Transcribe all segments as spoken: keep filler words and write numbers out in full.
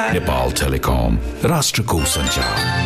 Nepal telecom, राष्ट्रको सञ्चार।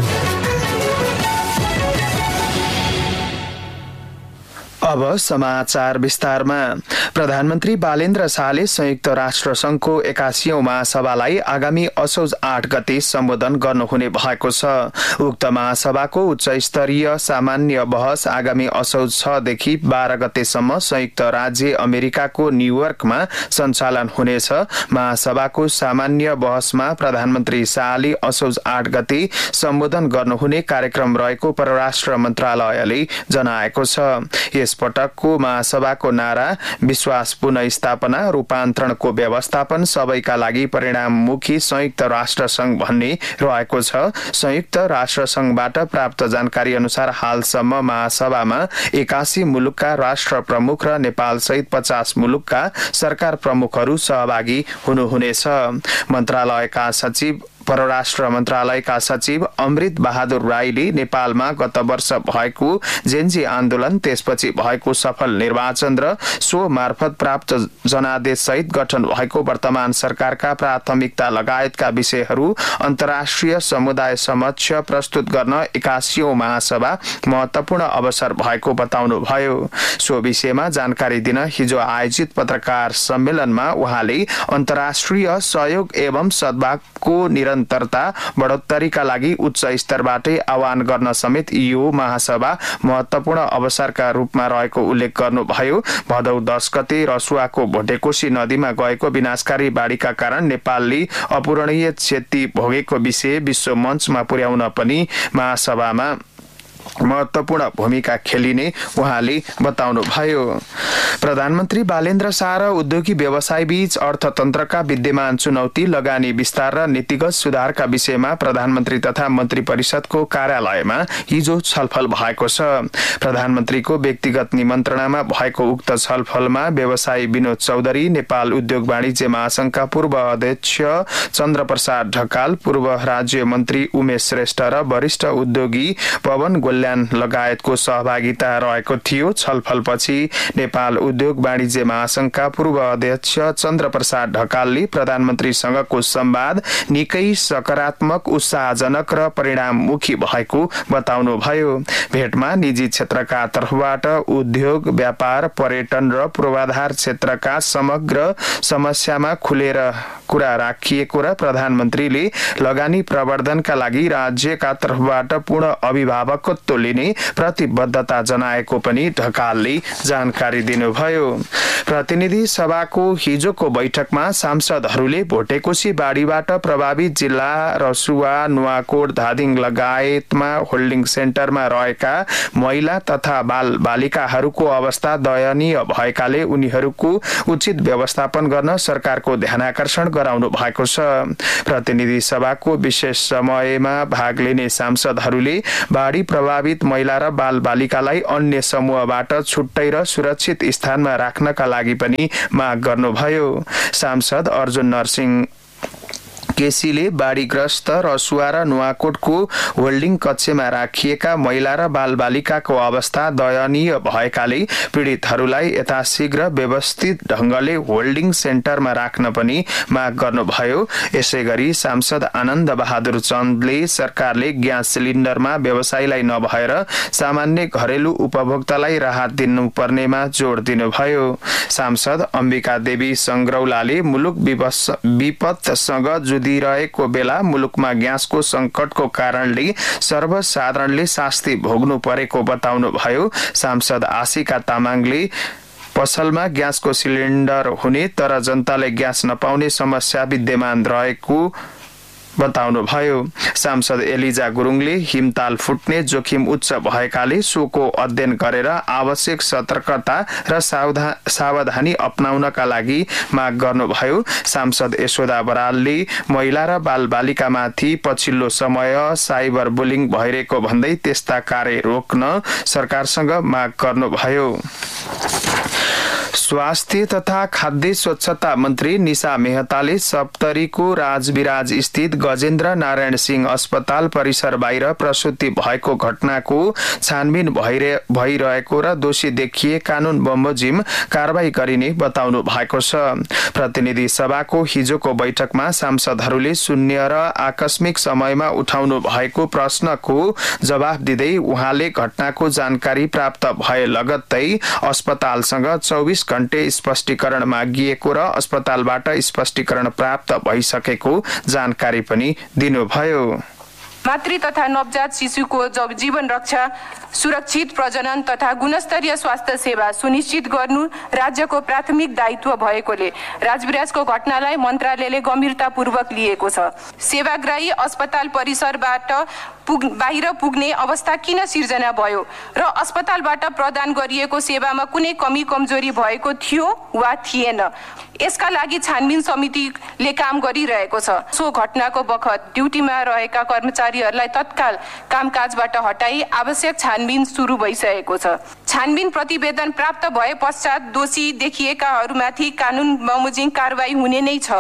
अब समाचार विस्तारमा। प्रधानमन्त्री बालेन्द्र शाहले संयुक्त राष्ट्र संघको एकासीऔं महासभालाई आगामी असोज आठ गते सम्बोधन गर्नुहुने भएको छ। उक्त महासभाको उच्च स्तरीय सामान्य बहस आगामी असोज छ देखि बाह्र गतेसम्म संयुक्त राज्य अमेरिकाको न्यूयोर्कमा सञ्चालन हुनेछ। महासभाको सामान्य बहसमा प्रधानमन्त्री शाहले असोज आठ गते सम्बोधन गर्नुहुने कार्यक्रम रहेको परराष्ट्र मन्त्रालयले जनाएको छ। पटकको महासभाको नारा विश्वास पुनःस्थापना, रूपान्तरणको व्यवस्थापन, सबैका लागि परिणाममुखी संयुक्त राष्ट्र संघ भन्ने रहेको छ। संयुक्त राष्ट्र संघबाट प्राप्त जानकारी अनुसार हालसम्म महासभामा एकासी मुलुकका राष्ट्र प्रमुख र नेपाल सहित पचास मुलुकका सरकार प्रमुखहरू सहभागी हुनुहुनेछ। मन्त्रालयका सचिव परराष्ट्र मन्त्रालयका सचिव अमृत बहादुर राईले नेपालमा गत वर्ष भएको जेन्जी आन्दोलन, त्यसपछि भएको सफल निर्वाचन र सो मार्फत प्राप्त जनादेश सहित गठन भएको वर्तमान सरकारका प्राथमिकता लगायतका विषयहरू अन्तर्राष्ट्रिय समुदाय समक्ष प्रस्तुत गर्न एकासीऔं महासभा महत्वपूर्ण अवसर भएको बताउनुभयो। सो विषयमा जानकारी दिन हिजो आयोजित पत्रकार सम्मेलनमा उहाँले अन्तर्राष्ट्रिय सहयोग एवं सद्भावको निरन्तर निरन्तरता बढोत्तरीका लागि उच्च स्तरबाटै आह्वान गर्न समेत यो महासभा महत्वपूर्ण अवसरका रूपमा रहेको उल्लेख गर्नुभयो। भदौ दस गते रसुवाको भोटेकोशी नदीमा गएको विनाशकारी बाढीका कारण नेपालले अपूरणीय क्षति भोगेको विषय विश्व मञ्चमा पुर्याउन पनि महासभामा महत्वपूर्ण भूमिका खेलिने उहाँले बताउनुभयो। प्रधानमन्त्री बालेन्द्र शाह र उद्योगी व्यवसाय बीच अर्थतन्त्रका विद्यमान चुनौती, लगानी विस्तार र नीतिगत सुधारका विषयमा प्रधानमन्त्री तथा मन्त्री परिषदको कार्यालयमा हिजो छलफल भएको छ। प्रधानमन्त्रीको व्यक्तिगत निमन्त्रणामा भएको उक्त छलफलमा व्यवसायी विनोद चौधरी, नेपाल उद्योग वाणिज्य महासंघका पूर्व अध्यक्ष चन्द्र प्रसाद ढकाल, पूर्व राज्य मन्त्री उमेश श्रेष्ठ र वरिष्ठ उद्योगी पवन गोल्यान लगायतको सहभागिता रहेको थियो। छलफलपछि नेपाल उद्योग वाणिज्य महासंघका पूर्व अध्यक्ष चन्द्र प्रसाद ढकालले प्रधानमन्त्रीसँगको संवाद निकै सकारात्मक, उत्साहजनक र परिणाममुखी भएको बताउनुभयो। भेटमा निजी क्षेत्रका तर्फबाट उद्योग, व्यापार, पर्यटन र पूर्वाधार क्षेत्रका समग्र समस्यामा खुलेर कुरा राखिएको र प्रधानमन्त्रीले लगानी प्रवर्धनका लागि राज्यका तर्फबाट पूर्ण अभिभावकत्व लिने प्रतिबद्धता जनाएको पनि ढकालले जानकारी दिनुभयो। प्रतिनिधि सभाको हिजोको बैठकमा सांसदहरूले भोटेकोशी बाढीबाट प्रभावित जिल्ला रसुवा, नुवाकोट, धादिङ लगायतमा होल्डिङ सेन्टरमा रहेका महिला तथा बाल बालिकाहरूको अवस्था दयनीय भएकाले उनीहरूको उचित व्यवस्थापन गर्न सरकारको ध्यानाकर्षण गराउनु भएको छ। प्रतिनिधि सभाको विशेष समयमा भाग लिने सांसदहरूले बाढी प्रभावित महिला र बाल बालिकालाई अन्य समूहबाट छुट्टै र सुरक्षित स्थानमा राख्नका लागि पनि माग गर्नुभयो। सांसद अर्जुन नरसिंह केसीले बाढीग्रस्त रसुवा र नुवाकोटको होल्डिङ कक्षमा राखिएका महिला र बाल बालिकाको अवस्था दयनीय भएकाले पीडितहरूलाई यथाशीघ्र व्यवस्थित ढंगले होल्डिङ सेन्टरमा राख्न पनि माग गर्नुभयो। यसैगरी सांसद आनन्द बहादुर चन्दले सरकारले ग्यास सिलिन्डरमा व्यवसायीलाई नभएर सामान्य घरेलु उपभोक्तालाई राहत दिनुपर्नेमा जोड दिनुभयो। सांसद अम्बिका देवी संग्रौलाले मुलुक विपदसँग रहेको बेला मुलुकमा ग्यासको संकटको कारणले सर्वसाधारणले शास्ति भोग्नु परेको बताउनु भयो। सांसद आशिका तामाङले पसलमा ग्यासको सिलिन्डर हुने तर जनताले ग्यास नपाउने समस्या विद्यमान रहेको बताउनुभयो। सांसद एलिजा गुरुङले हिमताल फुट्ने जोखिम उच्च भएकाले सोको अध्ययन गरेर आवश्यक सतर्कता र सावधानी अपनाउनका लागि माग गर्नुभयो। सांसद यशोदा बरालले महिला र बाल बालिकामाथि पछिल्लो समय साइबर बुलिङ भइरहेको भन्दै त्यस्ता कार्य रोक्न सरकारसँग माग गर्नुभयो। स्वास्थ्य तथा खाद्य स्वच्छता मन्त्री निशा मेहताले सप्तरीको राजविराज स्थित गजेन्द्र नारायण सिंह अस्पताल परिसर बाहिर प्रसूति भएको घटनाको छानबिन भइरहेको र दोषी देखिए कानून बमोजिम कारबाही गरिने बताउनु भएको छ। प्रतिनिधि सभाको हिजोको बैठकमा सांसदहरूले शून्य र आकस्मिक समयमा उठाउनु भएको प्रश्नको जवाफ दिँदै उहाँले घटनाको जानकारी प्राप्त भए लगत्तै अस्पतालसँग चौबीस घण्टे स्पष्टीकरण मागिएको र अस्पतालबाट स्पष्टीकरण प्राप्त भइसकेको जानकारी पनि दिनुभयो। मातृ तथा नवजात शिशुको जीवन रक्षा, सुरक्षित प्रजनन तथा गुणस्तरीय स्वास्थ्य सेवा सुनिश्चित गर्नु राज्यको प्राथमिक दायित्व भएकोले राजविराजको घटनालाई मन्त्रालयले गम्भीरतापूर्वक लिएको छ। सेवाग्राही अस्पताल परिसरबाट पुग बाहिर पुग्ने अवस्था किन सिर्जना भयो र अस्पतालबाट प्रदान गरिएको सेवामा कुनै कमी कमजोरी भएको थियो वा थिएन, यसका लागि छानबिन समितिले काम गरिरहेको छ। सो घटनाको बखत ड्युटीमा रहेका कर्मचारीहरूलाई तत्काल कामकाजबाट हटाई आवश्यक छानबिन सुरु भइसकेको छ। छानबिन प्रतिवेदन प्राप्त भए पश्चात दोषी देखिएकाहरूमाथि कानून बमोजिम कारबाही हुने नै छ।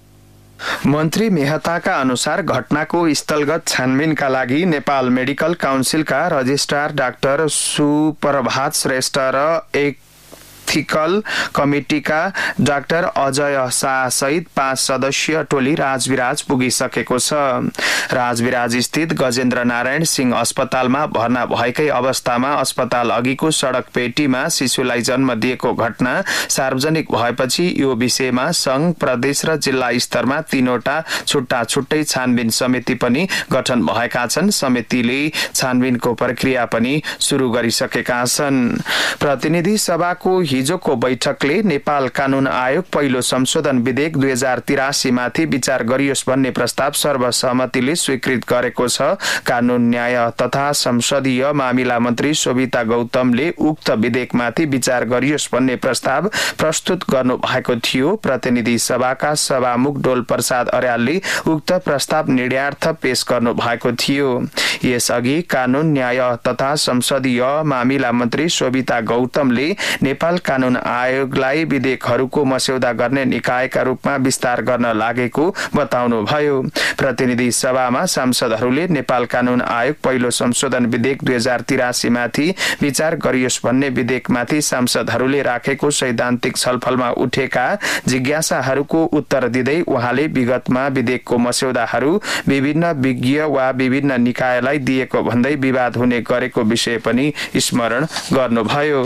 मन्त्री मेहताका अनुसार घटनाको स्थलगत छानबिनका लागि नेपाल मेडिकल काउन्सिलका रजिस्ट्रार डाक्टर सुप्रभात श्रेष्ठ र एक एथिकल कमिटीका डाक्टर अजय शाह सहित पाँच सदस्यीय टोली राजविराज पुगिसकेको छ। राजविराज स्थित गजेन्द्र नारायण सिंह अस्पतालमा भर्ना भएकै अवस्थामा अस्पताल अघिको सड़क पेटीमा शिशुलाई जन्म दिएको घटना सार्वजनिक भएपछि यो विषयमा संघ, प्रदेश र जिल्ला स्तरमा तीनवटा छुट्टा छुट्टै छानबिन समिति पनि गठन भएका छन्। समितिले छानबिनको प्रक्रिया पनि सुरु गरिसकेका छन्। प्रतिनिधि सभाको हिजोको बैठकले नेपाल कानून आयोग पहिलो संशोधन विधेयक दुई हजार तिरासी माथि विचार गरियोस् भन्ने प्रस्ताव सर्वसम्मतिले स्वीकृत गरेको छ। कानून, न्याय तथा संसदीय मामिला मन्त्री शोभिता गौतमले उक्त विधेयकमाथि विचार गरियोस् भन्ने प्रस्ताव प्रस्तुत गर्नु भएको थियो। प्रतिनिधि सभाका सभामुख डोल प्रसाद अर्यालले उक्त प्रस्ताव निर्णयार्थ पेश गर्नु भएको थियो। यसअघि कानून, न्याय तथा संसदीय मामिला मन्त्री शोभिता गौतमले नेपाल कानून आयोगलाई विधेयकहरूको मस्यौदा गर्ने निकायका रूपमा विस्तार गर्न लागेको बताउनुभयो। प्रतिनिधि सभामा सांसदहरूले नेपाल कानून आयोग पहिलो संशोधन विधेयक दुई हजार तिरासी माथि विचार गरियोस् भन्ने विधेयकमाथि सांसदहरूले राखेको सैद्धान्तिक छलफलमा उठेका जिज्ञासाहरूको उत्तर दिँदै उहाँले विगतमा विधेयकको मस्यौदाहरू विभिन्न विज्ञ वा विभिन्न निकायलाई दिएको भन्दै विवाद हुने गरेको विषय पनि स्मरण गर्नुभयो।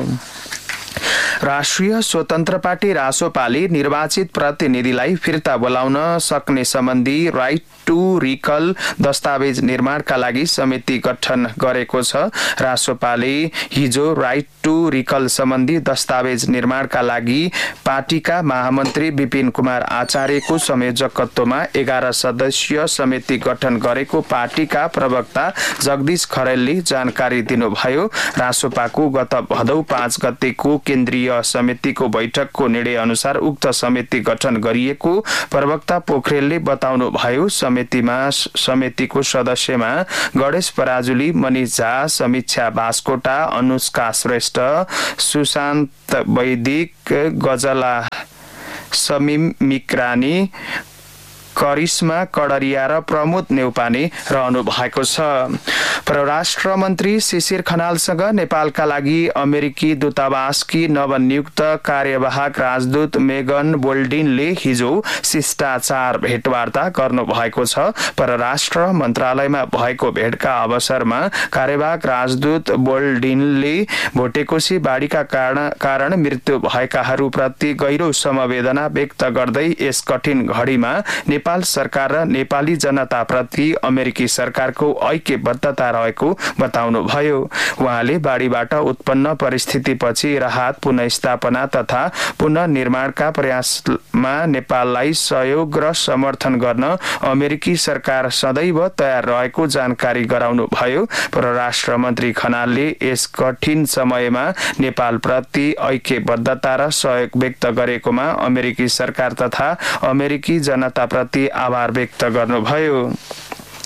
राष्ट्रिय स्वतन्त्र पार्टी रासोपाले निर्वाचित प्रतिनिधिलाई फिर्ता बोलाउन सक्ने सम्बन्धी राइट टु रिकल दस्तावेज निर्माणका लागि समिति गठन गरेको छ। रासोपाले हिजो राइट टु रिकल सम्बन्धी दस्तावेज निर्माणका लागि पार्टीका महामन्त्री विपिन कुमार आचार्यको संयोजकत्वमा एघार सदस्यीय समिति गठन गरेको पार्टीका प्रवक्ता जगदीश खरेलले जानकारी दिनुभयो। रासोपाको गत भदौ पाँच गतेको केन्द्रीय समितिको बैठकको निर्णय अनुसार उक्त समिति गठन गरिएको प्रवक्ता पोखरेलले बताउनु भयो। समितिमा समितिको सदस्यमा गणेश पराजुली, मनिष झा, समीक्षा बास्कोटा, अनुष्का श्रेष्ठ, सुशान्त वैदिक, गजला समीम मिक्रानी, करिश्मा कड़रिया र प्रमोद नेउपाने रहनु भएको छ। परराष्ट्र मन्त्री शिशिर खनालसँग नेपालका लागि अमेरिकी दूतावासकी नवनियुक्त कार्यवाहक राजदूत मेगन बोल्डिनले हिजो शिष्टाचार भेटवार्ता गर्नु भएको छ। परराष्ट्र मन्त्रालयमा भएको भेटका अवसरमा कार्यवाहक राजदूत बोल्डिनले भोटेकोशी बाढीका कारण, कारण मृत्यु भएकाहरूप्रति गहिरो समवेदना व्यक्त गर्दै यस कठिन घडीमा नेपाल सरकार र नेपाली जनताप्रति अमेरिकी सरकारको ऐक्यबद्धता रहेको बताउनुभयो। उहाँले बाढीबाट उत्पन्न परिस्थितिपछि राहत, पुनर्स्थापना तथा पुनर्निर्माणका प्रयासमा नेपाललाई सहयोग र समर्थन गर्न अमेरिकी सरकार सदैव तयार रहेको जानकारी गराउनुभयो। परराष्ट्र मन्त्री खनालले यस कठिन समयमा नेपालप्रति ऐक्यबद्धता र सहयोग व्यक्त गरेकोमा अमेरिकी सरकार तथा अमेरिकी जनताप्रति आभार व्यक्त गर्नुभयो।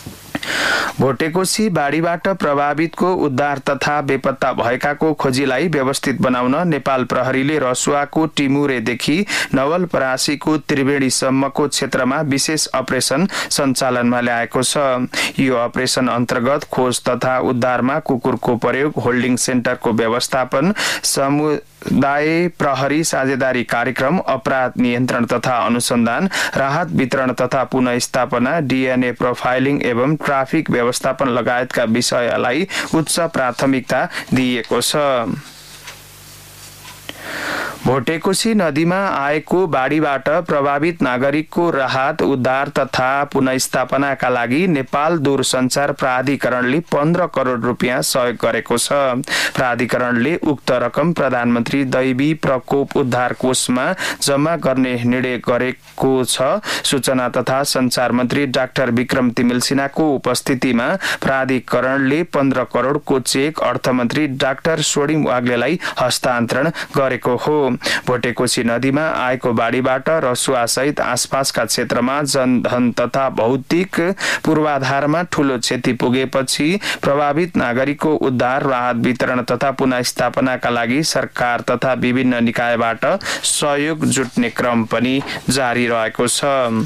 भोटेकोशी बाढीबाट प्रभावितको उद्धार तथा बेपत्ता भएकाको खोजीलाई व्यवस्थित बनाउन नेपाल प्रहरीले रसुवाको टिमुरेदेखि नवलपरासीको त्रिवेणीसम्मको क्षेत्रमा विशेष अपरेसन सञ्चालनमा ल्याएको छ। यो अपरेसन अन्तर्गत खोज तथा उद्धारमा कुकुरको प्रयोग, होल्डिङ सेन्टरको व्यवस्थापन, समुदाय प्रहरी साझेदारी कार्यक्रम, अपराध नियन्त्रण तथा अनुसन्धान, राहत वितरण तथा पुनःस्थापना, डीएनए प्रोफाइलिङ एवं ट्राफिक व्यवस्थापन लगायतका विषयलाई उच्च प्राथमिकता दिएको छ। भोटेकोशी नदीमा आएको बाढीबाट प्रभावित नागरिकको राहत, उद्धार तथा पुनःस्थापनाका लागि नेपाल दूरसञ्चार प्राधिकरणले पन्ध्र करोड रुपियाँ सहयोग गरेको छ। प्राधिकरणले उक्त रकम प्रधानमन्त्री दैवी प्रकोप उद्धार कोषमा जम्मा गर्ने निर्णय गरेको छ। सूचना तथा सञ्चार मन्त्री डाक्टर विक्रम तिमिल सिन्हाको उपस्थितिमा प्राधिकरणले पन्ध्र करोडको चेक अर्थमन्त्री डाक्टर सोडिम वाग्लेलाई हस्तान्तरण गरेको हो। भोटेकोशी नदीमा आएको बाढीबाट रसुवा सहित आसपासका क्षेत्रमा जनधन तथा भौतिक पूर्वाधारमा ठूलो क्षति पुगेपछि प्रभावित नागरिकको उद्धार, राहत वितरण तथा पुनःस्थापनाका लागि सरकार तथा विभिन्न निकायबाट सहयोग जुट्ने क्रम पनि जारी रहेको छ।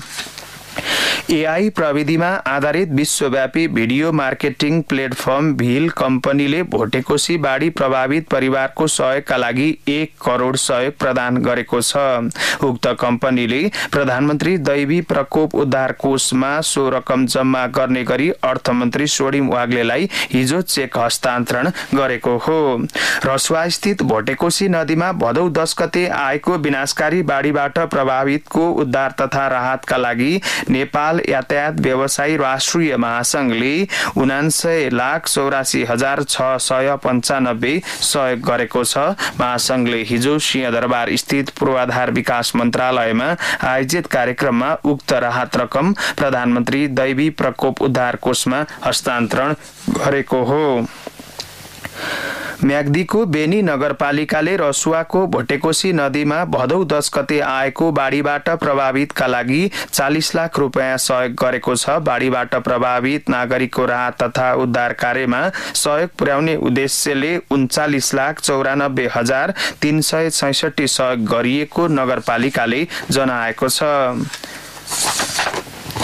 एआई प्रविधिमा आधारित विश्वव्यापी भिडियो मार्केटिङ प्लेटफर्म भील कम्पनीले भोटेकोशी बाढी प्रभावित परिवारको सहयोगका लागि एक करोड सहयोग प्रदान गरेको छ। उक्त कम्पनीले प्रधानमन्त्री दैवी प्रकोप उद्धार कोषमा सो रकम जम्मा गर्ने गरी अर्थमन्त्री सोडिम वाग्लेलाई हिजो चेक हस्तान्तरण गरेको हो। रसुवा स्थित भोटेकोशी नदीमा भदौ दस गते आएको विनाशकारी बाढीबाट प्रभावितको उद्धार तथा राहतका लागि नेपाल यातायात व्यवसायी राष्ट्रिय महासंघले उनान्सय लाख चौरासी हजार छ सय पञ्चानब्बे सहयोग गरेको छ। महासंघले हिजो सिंहदरबार स्थित पूर्वाधार विकास मन्त्रालयमा आयोजित कार्यक्रममा उक्त राहत रकम प्रधानमन्त्री दैवी प्रकोप उद्धार कोषमा हस्तान्तरण गरेको हो। म्याग्दीको बेनी नगरपालिकाले रसुवाको भोटेकोशी नदीमा भदौ दस गते आएको बाढीबाट प्रभावितका लागि चालिस लाख रुपियाँ सहयोग गरेको छ। बाढीबाट प्रभावित नागरिकको राहत तथा उद्धार कार्यमा सहयोग पुर्याउने उद्देश्यले उन्चालिस लाख चौरानब्बे हजार तीन सय छैसठी सहयोग गरिएको नगरपालिकाले जनाएको छ।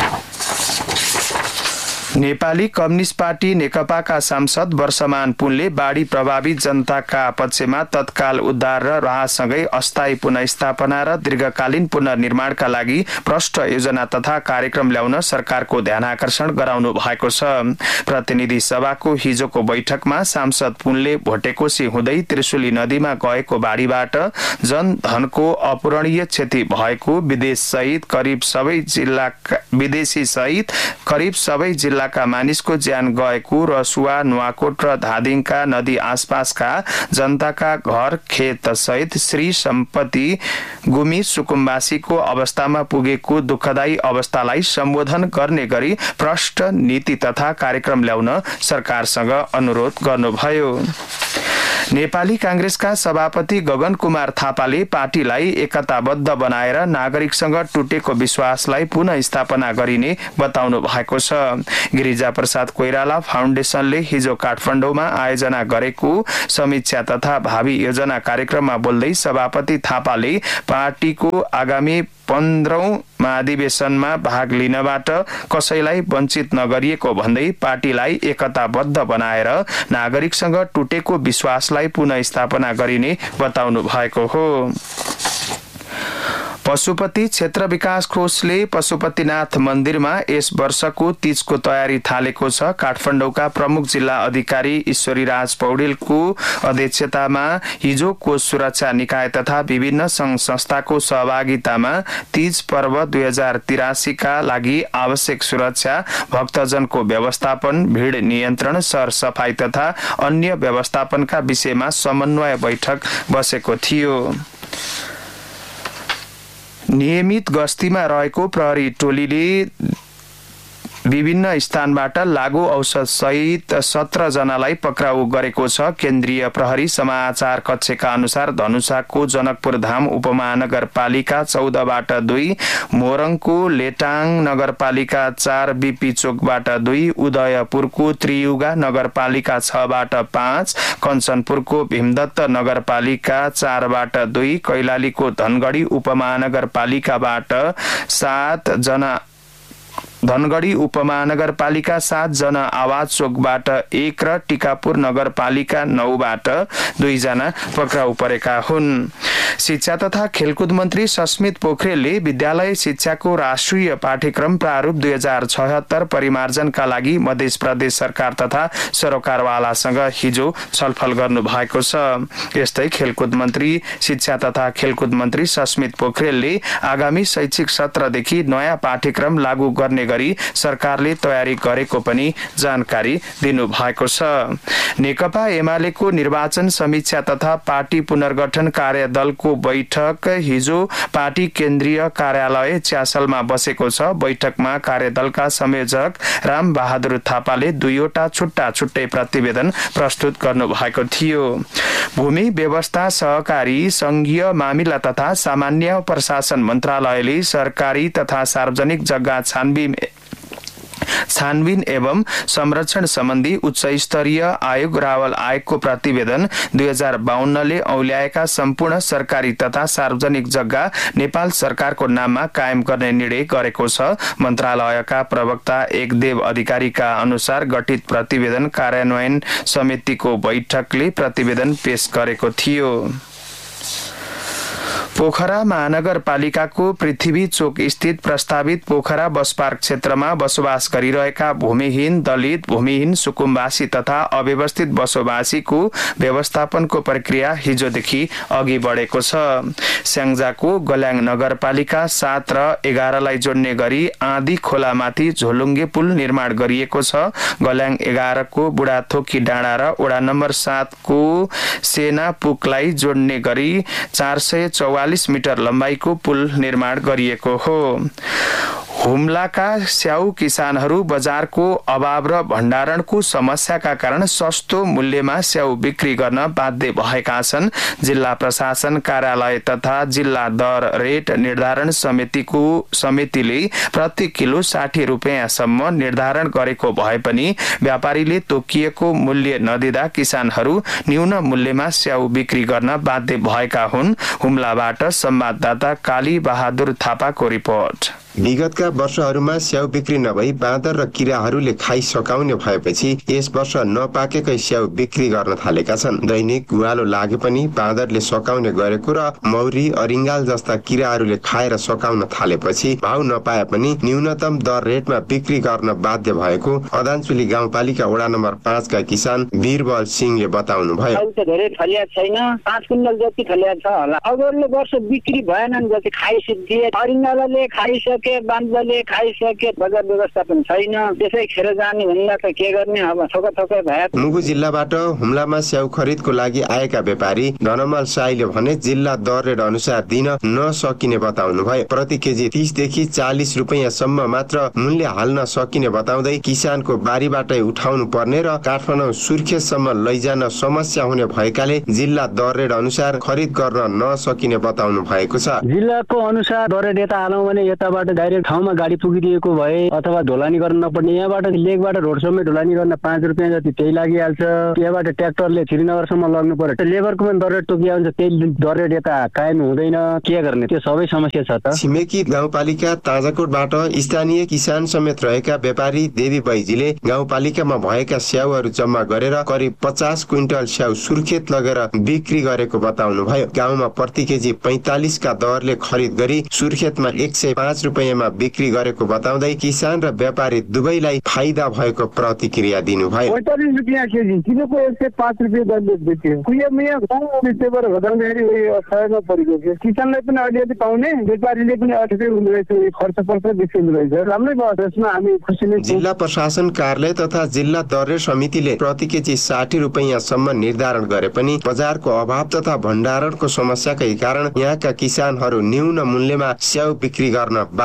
नेपाली कम्युनिस्ट पार्टी नेकपाका सांसद वर्षमान पुनले बाढी प्रभावित जनताका पक्षमा तत्काल उद्धार र राहतसँगै अस्थायी पुनःस्थापना र दीर्घकालीन पुनर्निर्माणका लागि प्रष्ट योजना तथा कार्यक्रम ल्याउन सरकारको ध्यानआकर्षण गराउनु भएको छ। प्रतिनिधि सभाको हिजोको बैठकमा सांसद पुनले भोटेकोशी हुँदै त्रिशुली नदीमा गएको बाढीबाट जनधनको अपूरणीय क्षति भएको, विदेश सहित करिब सबै जिल्ला विदेशी सहित करिब सबै जिल्ला का मानिसको ज्यान गएको, रसुवा, नुवाकोट र धादिङका नदी आसपासका जनताका घर खेत सहित श्री सम्पत्ति गुमी सुकुम्बासीको अवस्थामा पुगेको दुःखदायी अवस्थालाई सम्बोधन गर्ने गरी प्रष्ट नीति तथा कार्यक्रम ल्याउन सरकारसँग अनुरोध गर्नुभयो। नेपाली कांग्रेसका सभापति गगन कुमार थापाले पार्टीलाई एकताबद्ध बनाएर नागरिकसँग टुटेको विश्वासलाई पुनः स्थापना गरिने बताउनु भएको छ। गिरिजा प्रसाद कोइराला फाउन्डेसनले हिजो काठमाडौँमा आयोजना गरेको समीक्षा तथा भावी योजना कार्यक्रममा बोल्दै सभापति थापाले पार्टीको आगामी पन्ध्रौं महाधिवेशनमा भाग लिनबाट कसैलाई वञ्चित नगरिएको भन्दै पार्टीलाई एकताबद्ध बनाएर नागरिकसँग टुटेको विश्वासलाई पुनः स्थापना गरिने बताउनु भएको हो। पशुपति क्षेत्र विकास कोषले पशुपतिनाथ मन्दिरमा यस वर्षको तीजको तयारी थालेको छ। काठमाडौँका प्रमुख जिल्ला अधिकारी ईश्वरीराज पौडेलको अध्यक्षतामा हिजो कोष सुरक्षा निकाय तथा विभिन्न संघ संस्थाको सहभागितामा तीज पर्व दुई हजार तिरासी का लागि आवश्यक सुरक्षा, भक्तजनको व्यवस्थापन, भीड़ नियन्त्रण, सरसफाई तथा अन्य व्यवस्थापनका विषयमा समन्वय बैठक बसेको थियो। नियमित गस्तीमा रहेको प्रहरी टोलीले विभिन्न स्थानबाट लागू औषध सहित सत्र जनालाई पक्राउ गरेको छ। केन्द्रीय प्रहरी समाचार कक्षका अनुसार धनुषाको जनकपुर धाम उपमहानगरपालिका चौधबाट दुई, मोरङको लेटाङ नगरपालिका चार, बीपी चोकबाट दुई, उदयपुरको त्रियुगा नगरपालिका छबाट पाँच, कञ्चनपुरको भीमदत्त नगरपालिका चारबाट दुई, कैलालीको धनगढी उपमहानगरपालिकाबाट सात जना धनगढी उपमहानगरपालिका सात जना, आवाज चोकबाट एक र टिकापुर नगरपालिका नौबाट दुईजना पक्राउ परेका हुन्। शिक्षा तथा खेलकुद मन्त्री सस्मित पोखरेलले विद्यालय शिक्षाको राष्ट्रिय पाठ्यक्रम प्रारूप दुई हजार छयत्तर परिमार्जनका लागि मध्य प्रदेश सरकार तथा सरोकारवालासँग हिजो छलफल गर्नु भएको छ। यस्तै खेलकुद मन्त्री शिक्षा तथा खेलकुद मन्त्री सस्मित पोखरेलले आगामी शैक्षिक सत्रदेखि नयाँ पाठ्यक्रम लागू गर्ने गरी सरकारले तयारी गरेको पनि जानकारी दिनु भएको छ। नेकपा एमालेको निर्वाचन समीक्षा तथा पार्टी पुनर्गठन कार्यदलको बैठक हिजो पार्टी केन्द्रीय कार्यालय च्यासलमा बसेको छ। बैठकमा कार्यदलका संयोजक राम बहादुर थापाले दुईवटा छुट्टा छुट्टै प्रतिवेदन प्रस्तुत गर्नु भएको थियो। भूमि व्यवस्था, सहकारी, संघीय मामिला तथा सामान्य प्रशासन मन्त्रालयले सरकारी तथा सार्वजनिक जग्गा छानबिन छानबिन एवं संरक्षण सम्बन्धी उच्च स्तरीय आयोग रावल आयोगको प्रतिवेदन दुई हजार बाहन्नले औल्याएका सम्पूर्ण सरकारी तथा सार्वजनिक जग्गा नेपाल सरकारको नाममा कायम गर्ने निर्णय गरेको छ। मन्त्रालयका प्रवक्ता एकदेव अधिकारीका अनुसार गठित प्रतिवेदन कार्यान्वयन समितिको बैठकले प्रतिवेदन पेश गरेको थियो। पोखरा महानगरपालिकाको पृथ्वी चोक स्थित प्रस्तावित पोखरा बस पार्क क्षेत्रमा बसोबास गरिरहेका भूमिहीन, दलित, भूमिहीन, सुकुम्बासी तथा अव्यवस्थित बसोबासीको व्यवस्थापनको प्रक्रिया हिजोदेखि अघि बढेको छ। स्याङ्जाको गल्याङ नगरपालिका सात र एघारलाई जोड्ने गरी आँधी खोलामाथि झोलुङ्गे पुल निर्माण गरिएको छ। गल्याङ एघारको बुढाथोकी डाँडा र वडा नम्बर सातको सेना पुकलाई जोड्ने गरी चार सय चौवालिस मिटर लम्बाइको पुल निर्माण गरिएको हो। हुम्लाका स्याउ किसानहरू बजारको अभाव र भण्डारणको समस्याका कारण सस्तो मूल्यमा स्याउ बिक्री गर्न बाध्य भएका छन्। जिल्ला प्रशासन कार्यालय तथा जिल्ला दर रेट निर्धारण समितिको समितिले प्रति किलो साठी रुपियाँसम्म निर्धारण गरेको भए पनि व्यापारीले तोकिएको मूल्य नदिँदा किसानहरू न्यून मूल्यमा स्याउ बिक्री गर्न बाध्य भएका हुन्। हुम्लाबाट संवाददाता काली बहादुर थापाको रिपोर्ट। विगतका वर्षहरूमा स्याउ बिक्री नभई बाँदर र किराहरूले खाइ सकाउने भएपछि यस वर्ष नपाकेकै स्याउ बिक्री गर्न थालेका छन्। दैनिक गुवालो लागे पनि बाँदरले सकाउने गरेको र मौरी, अरिङ्गाल जस्ता किराहरूले खाएर सकाउन थालेपछि भाउ नपाए पनि न्यूनतम दर रेटमा बिक्री गर्न बाध्य भएको अदानचुली गाउँपालिका वडा नम्बर पाँचका किसान वीरबल सिंहले बताउनु भयो। धेरै फलिया छैन, पाँच कुइन्टल जति फलिया छ होला। अगाडिल्लो वर्ष बिक्री भएनन्, जति खाइसके अरिङ्गालले खाइसके के बान्दाले खाइसके, बजार व्यवस्थापन छैन, त्यसै खेर जाने भन्दा त के गर्ने, अब थोक थोकै भयो। मुगु जिल्लाबाट हुम्लामा स्याउ खरिदको लागि आएका व्यापारी धनमल साईले भने जिल्ला दर रेट अनुसार दिन नसकिने बताउनु भयो। प्रति केजी तीस देखि चालीस रुपियाँसम्म मात्र मूल्य हाल्न सकिने बताउँदै किसानको बारीबाटै उठाउनु पर्ने र काठमाडौँ सुर्खेतसम्म लैजान समस्या हुने भएकाले जिल्ला दर रेट अनुसार खरिद गर्न नसकिने बताउनु भएको छ। जिल्लाको अनुसार दर रेट यता हालौँ भने यताबाट डाइरेक्ट ठाउँमा गाडी पुगिदिएको भए अथवा ढोलानी गर्न नपर्ने, यहाँबाट लेकबाट रोडसम्म ढोलानी गर्न पाँच रुपियाँ जति त्यही लागिहाल्छ। यहाँबाट ट्र्याक्टरले श्रीनगरसम्म लग्नु पर्यो, लेबरको पनि दर रेट तोकिया हुन्छ, त्यही दर रेट यता कायम हुँदैन, के गर्ने, त्यो सबै समस्या छ त। छिमेकी गाउँपालिका ताजाकोटबाट स्थानीय किसान समेत रहेका व्यापारी देवी बैजीले गाउँपालिकामा भएका स्याउहरू जम्मा गरेर करिब पचास क्विन्टल स्याउ सुर्खेत लगेर बिक्री गरेको बताउनु भयो। गाउँमा प्रति केजी पैंतालिस का दरले खरिद गरी सुर्खेतमा एक सय पाँच रुपियाँमा बिक्री गरेको बताउँदै किसान र व्यापारी दुवैलाई फाइदा भएको प्रतिक्रिया दिनुभयो। पैंतालिस रुपियाँ केजी, किलोको एक सय पाँच रुपियाँ दरले बेच्यो। कुयामिया गाउँबाट घटाउँदाखेरि सहरमा परेको थियो। किसानलाई पनि अलिअलि पाउने, व्यापारीले पनि अलिअलि हुँदो रहेछ, खर्च पर्छ बेसी हुँदो रहेछ। राम्रै भयो, त्यसमा हामी खुसी नै छौँ। जिल्ला प्रशासन कार्यालय तथा जिल्ला दर रेट समितिले प्रति केजी साठी रुपियाँसम्म निर्धारण गरे पनि बजारको अभाव तथा भण्डारणको समस्याकै कारण यहाँका किसानहरू न्यून मूल्यमा स्याउ बिक्री गर्न बाध्य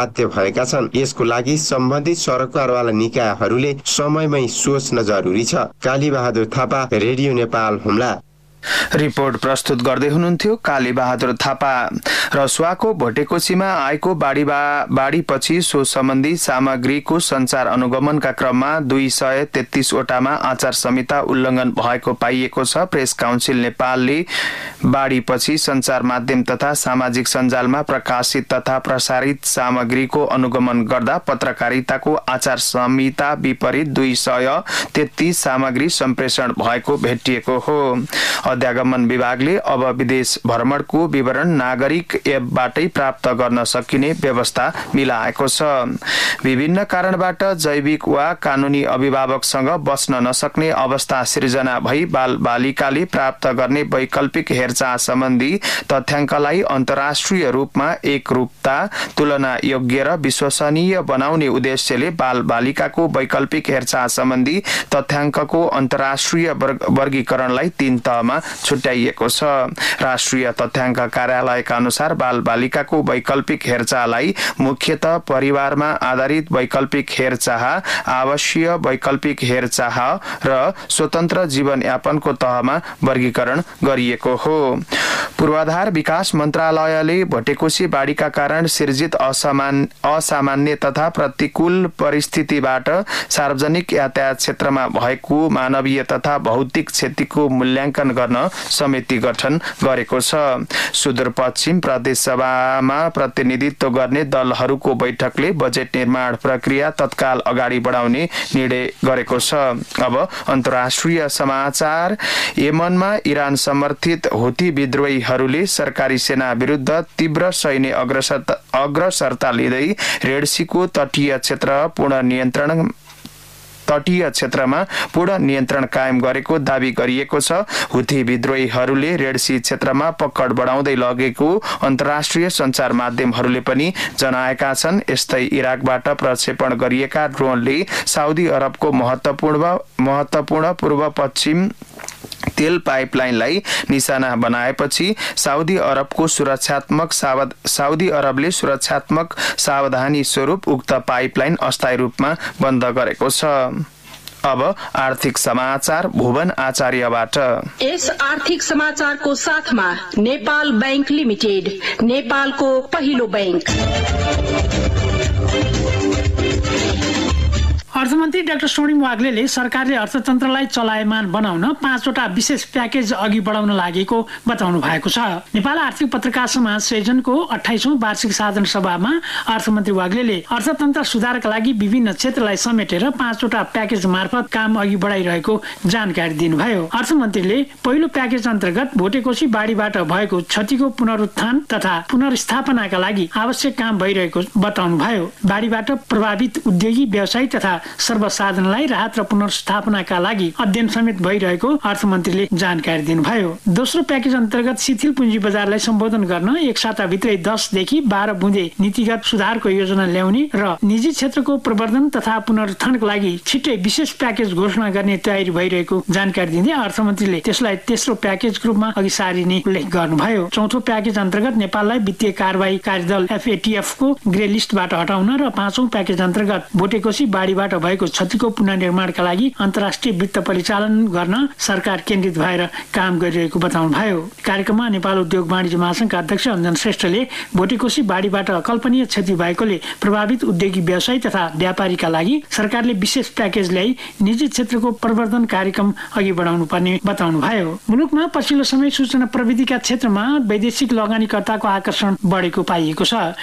बाध्य भएका छन्। यसको लागि सम्बन्धित सरकारवाला निकायहरूले समयमै सोच्न जरुरी छ। कालीबहादुर थापा, रेडियो नेपाल, हुम्ला। रिपोर्ट प्रस्तुत गर्दै हुनुहुन्थ्यो काली बहादुर थापा। रसुवाको भोटेकोसीमा आएको बाढी बाढीपछि सो सम्बन्धी सामग्रीको सञ्चार अनुगमनका क्रममा दुई सय तेत्तीसवटामा आचार संहिता उल्लङ्घन भएको पाइएको छ। प्रेस काउन्सिल नेपालले बाढीपछि सञ्चार माध्यम तथा सामाजिक सञ्जालमा प्रकाशित तथा प्रसारित सामग्रीको अनुगमन गर्दा पत्रकारिताको आचार संहिता विपरीत दुई सय तेत्तीस सामग्री सम्प्रेषण भएको भेटिएको हो। अध्यागमन विभागले अब विदेश भ्रमणको विवरण नागरिक एपबाटै प्राप्त गर्न सकिने व्यवस्था मिलाएको छ। विभिन्न कारणबाट जैविक वा कानूनी अभिभावकसँग बस्न नसक्ने अवस्था सिर्जना भई बाल बालिकाले प्राप्त गर्ने वैकल्पिक हेरचाह सम्बन्धी तथ्याङ्कलाई अन्तर्राष्ट्रिय रूपमा एकरूपता, तुलना योग्य र विश्वसनीय बनाउने उद्देश्यले बाल बालिकाको वैकल्पिक हेरचाह सम्बन्धी तथ्याङ्कको अन्तर्राष्ट्रिय वर्गीकरणलाई तीन तहमा छुट्याइएको छ। राष्ट्रिय तथ्याङ्क कार्यालयका अनुसार बाल बालिकाको वैकल्पिक हेरचाहलाई मुख्यतः परिवारमा आधारित वैकल्पिक हेरचाह, आवासीय वैकल्पिक हेरचाह र स्वतन्त्र जीवनयापनको तहमा वर्गीकरण गरिएको हो। पूर्वाधार विकास मन्त्रालयले भोटेकोशी बाढीका कारण सिर्जित असामान्य असामान्य तथा प्रतिकूल परिस्थितिबाट सार्वजनिक यातायात क्षेत्रमा भएको मानवीय तथा भौतिक क्षतिको मूल्याङ्कन गर्न समिति गठन गरेको छ। सुदूरपश्चिम प्रदेश सभामा प्रतिनिधित्व गर्ने दलहरूको बैठकले बजेट निर्माण प्रक्रिया तत्काल अगाडि बढाउने निर्णय गरेको छ। अब अन्तर्राष्ट्रिय समाचार। यमनमा इरान समर्थित हुती विद्रोहीहरूले सरकारी सेना विरुद्ध तीव्र सैन्य अग्रसरता लिँदै रेड सीको तटीय क्षेत्र पूर्ण नियन्त्रण तटीय क्षेत्रमा पूर्ण नियन्त्रण कायम गरेको दावी गरिएको छ। हुथी विद्रोहीहरूले रेड सी क्षेत्रमा पकड बढाउँदै लगेको अन्तर्राष्ट्रिय सञ्चार माध्यमहरूले पनि जनाएका छन्। यस्तै इराकबाट प्रक्षेपण गरिएका ड्रोनले साउदी अरबको महत्वपूर्ण महत्वपूर्ण पूर्व पश्चिम तेल पाइपलाइनलाई निशाना बनाएपछि साउदी अरबको सुरक्षात्मक सावध साउदी अरबले सुरक्षात्मक सावधानी स्वरूप उक्त पाइपलाइन अस्थायी रूपमा बन्द गरेको छ। अब आर्थिक समाचार भुवन आचार्यबाट। यस आर्थिक समाचारको साथमा नेपाल बैंक लिमिटेड, नेपालको पहिलो बैंक। अर्थमन्त्री डाक्टर स्वर्णिम वाग्लेले सरकारले अर्थतन्त्रलाई चलायमान बनाउन पाँचवटा विशेष प्याकेज अघि बढाउन लागेको बताउनु भएको छ। नेपाल आर्थिक पत्रकार समाज संयोजनको अठाइसौं वार्षिक साधारण सभामा अर्थमन्त्री वाग्लेले अर्थतन्त्र सुधारका लागि विभिन्न क्षेत्रलाई समेटेर पाँचवटा प्याकेज मार्फत काम अघि बढाइरहेको जानकारी दिनुभयो। अर्थमन्त्रीले पहिलो प्याकेज अन्तर्गत भोटेकोशी बाढीबाट भएको क्षतिको पुनरुत्थान तथा पुनर्स्थापनाका लागि आवश्यक काम भइरहेको बताउनुभयो। बाढीबाट प्रभावित उद्योगी, व्यवसायी तथा सर्वसाधारणलाई राहत र पुनर्स्थापनाका लागि अध्ययन समेत भइरहेको अर्थमन्त्रीले जानकारी दिनुभयो। दोस्रो प्याकेज अन्तर्गत शिथिल पुँजी बजारलाई सम्बोधन गर्न एक साताभित्रै दसदेखि बाह्र बुँदे नीतिगत सुधारको योजना ल्याउने र निजी क्षेत्रको प्रवर्धन तथा पुनरुत्थानका लागि छिट्टै विशेष प्याकेज घोषणा गर्ने तयारी भइरहेको जानकारी दिँदै अर्थमन्त्रीले त्यसलाई तेस्रो प्याकेजको रूपमा अघि सारिने उल्लेख गर्नुभयो। चौथो प्याकेज अन्तर्गत नेपाललाई वित्तीय कारबाही कार्यदल एफएटीएफ को ग्रे लिस्टबाट हटाउन र पाँचौं प्याकेज अन्तर्गत भोटेकोशी बाढीबाट भएको क्षतिको पुनर्निर्माणका लागि अन्तर्राष्ट्रिय वित्त परिचालन गर्न सरकार केन्द्रित भएर काम गरिरहेको बताउनु भयो। कार्यक्रममा नेपाल उद्योग वाणिज्य महासंघका अध्यक्ष अञ्जन श्रेष्ठले भोटेकोशी बाढीबाट अकल्पनीय क्षति भएकोले प्रभावित उद्योगी, व्यवसायी तथा व्यापारीका लागि सरकारले विशेष प्याकेज ल्याई निजी क्षेत्रको प्रवर्धन कार्यक्रम अघि बढाउनु पर्ने बताउनु भयो। मुलुकमा पछिल्लो समय सूचना प्रविधिका क्षेत्रमा वैदेशिक लगानीकर्ताको आकर्षण बढेको पाइएको छ।